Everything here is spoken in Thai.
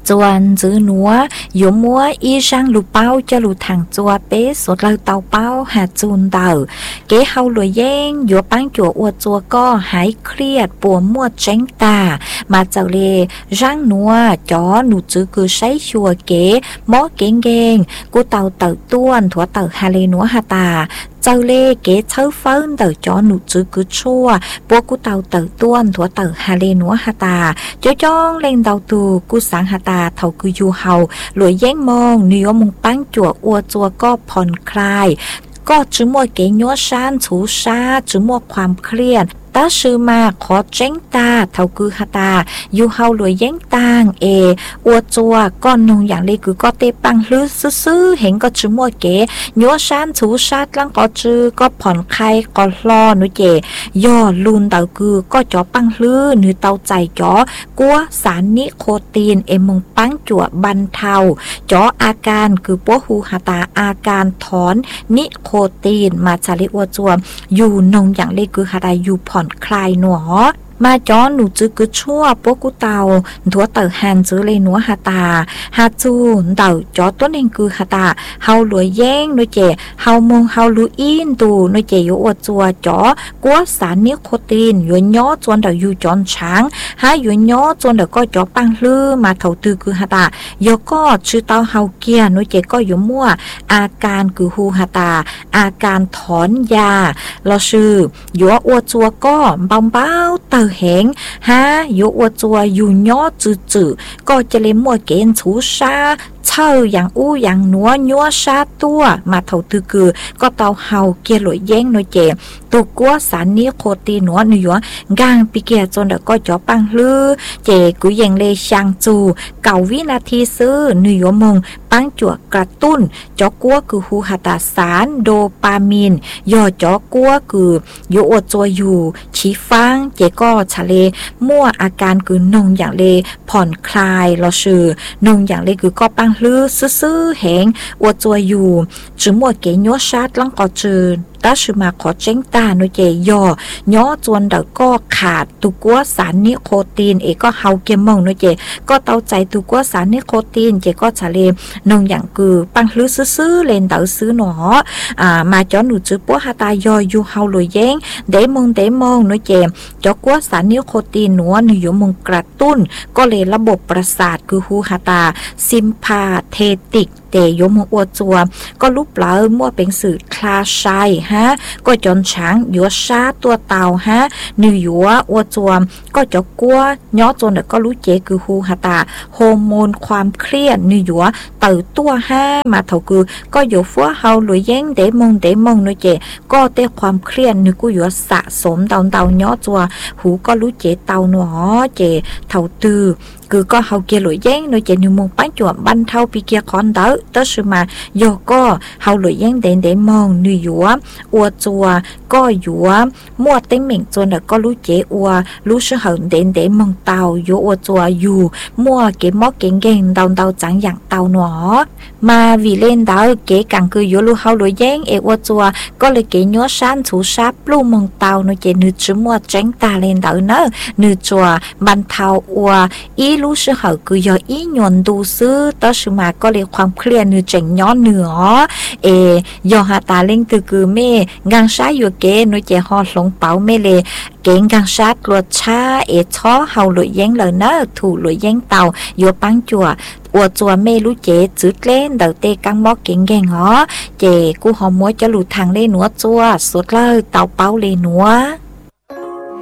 จวนจื้อหนัวอยู่มัวอีช่างลูเป้าจะลูทางจัวเป๊สดเลยเตาเป้าหาจูนเต่าเก๋เฮาลวยแย่งอยู่ปังจัวอวดจัวก็หายเครียดปัวมัวเจ้งตามาเจ้าเลร่างหนัวจอหนูจื้อคือใช้ชัวเก๋หมอเก่งเก่งกูเต่าเต่าต้วนถั่วเต่าฮาเลนัวฮาตาเจ้าเล่เก๋เช้าเฟินเต่าจอหนูจื้อคือชั่วปัวกูเต่าเต่าต้วนถั่วเต่าฮาเลนัวฮาตาจ้องเล่นเต่าตูกูสังฮาตาเท่าคือยูเฮาหลวยแย่งมองนิยมงปังจั่วอัวจัวก็ผ่อนคลายก็จื้อมัวเก๋ยัวชานถูชาจื้อมัวความเครียดตาชื่อมาขอเจ้งตาเท่าคือฮาตายูเฮาหลวยแย่งตางอัวจัวก้อนนงอย่างเลยคือก็เตปังลื้อซื้อเห็นก็จื้อมัวเก๋ยัวชานถูชาลังก็จื้อก็ผ่อนคลายก็รอหนูเจย่อลุนเต่าคือก็จ่อปังลื้อหนูเต่าใจจ่อกัวสารนิโคตีนมงปังจั่วบรรเทาจ่ออาการคือปัวหูฮาตาอาการถอนนิโคตีนมาชาลิอัวจัวอยู่นงอย่างเลยคือฮาตาอยู่ผ่อนคลายหนอมาจ้อหนูจื้อคือชั่วพวกกูเต่าถั่วเต่าหันจื้อเลยหนัวฮาตาฮาจูเต่าจ้อต้นเองคือฮาตาเฮาหลวยแย่งหนูเจเฮามงเฮาลูอินตูหนูเจอยู่อวดจัวจ้อกัวสารนิโคตินอยู่ย่อจวนเต่าอยู่จอนช้างหาอยู่ย่อจวนเต่าก็จ้อปังลือมาเท่าตือคือฮาตายก็ชื่อเต่าเฮาเกียหนูเจก็อยู่มั่วอาการคือฮูฮาตาอาการถอนยาเราชื่ออยู่อวดจัวก็เบาเต่าแหงฮะอยู่อวดจัวอยู่ย่อจืดๆก็จะเลยมัวเกณฑ์ชูชาเช่าอย่างอู้อย่างนัวยัวชาตัวมาเท่าตือคือก็เตาเฮาเกียหลวยแย่งหน่อยเจตัวกัวสารนี้โคตีนัวหนัวกางปีเกียจนเด็กก็จ่อปังลือเจกุยยังเลช่างจูเก่าวินาทีซื้อหนัวมงปังจั่วกระตุ้นจ่อกัวคือฮูฮาตาสารโดปามีนย่อจ่อกัวคือโยอดจัวอยู่ชี้ฟังเจก็ทะเลมั่วอาการคือนงอย่างเลผ่อนคลายเราชื่อนงอย่างเลคือก็ปังลือซื้อแหงอวดจัวอยู่จื้อมัวเก๋ยัวชาดลังก็จืนตาชื่อมาขอเจ้งตาหนูเจย่อจวนเด็กก็ขาดตุกัวสารนิโคตีนก็เฮาเกมมองหนูเจก็เตาใจตุกัวสารนิโคตีนเจก็ทะเลนงอย่างคือปังลือซื้อเลนเตาซื้อหนอมาจ้อหนูจื้อปัวฮาตายอยู่เฮาลอยแย่งเดมองหนูเจจ้อกัวสารนิโคตีนหนูอยู่มงกระตุ้นก็เลยระบบประสาทคือฮูฮาตาซิมพาเทติกเตยมอวดจัวก็ลุบเล้ามั่วเป็นสื่อคลาชัยฮะก็จนช้างยัวชาตัวเต่าฮะนิวยัวอวดจัวก็จะกลัวย้อจนก็รู้เจคือฮูฮาตาฮอร์โมนความเครียดนิวยัวเต่าตัวฮะมาเท่าคือก็อยู่ฟัวเฮาหรือแย่งเดมองnoเจก็เตความเครียดนึกกูยัวสะสมเต่าย้อจัวหูก็รู้เจเต่าหนอเจเท่าตือคือก็เฮาเกียหลุยแย่งโดยเจนิมงปั้นจวบบันเทาปีเกียคอนเตอร์ตชื่อมาโยก็เฮาหลุยแย่งเด่นมองนิยัวอวจัวก็ยัวมั่วเต็งเหม่งจนก็รู้เจอัวรู้ชื่อเหินเด่นมองเตาโยอวจัวอยู่มั่วเก๋มอเก่งเตาจังอย่างเตาหนอมาวีเล่นเตาเก๋กังคือโยรู้เฮาหลุยแย่งอวจัวก็เลยเก๋ยัวชันถูชาปลูมองเตาโดยเจนึกชื่อมั่วเจ้งตาเล่นเตาเนอนึกจัวบันเทาอัวอีรู้ชื่อเขาคือยออีหยวนดูซื้อต่อชื่อมาก็เลยความเครียดนือเจ๋งย้อนเหนือยอหาตาเล่งคือเม่กังช้าอยู่เก๋หนูเจฮอหลงเป๋าเม่เลยเก่งกังช้ากลัวช้าช้อเฮาหลุยแย้งเลยเนอถูหลุยแย้งเต่าอยู่ปังจั่วอวดจัวเม่รู้เจจืดเล่นเดาเตกังบอกเก่งหอเจกูหอมมัวจะหลุดทางเล่หนัวจัวสุดเลยเต่าเป้าเลยหนัว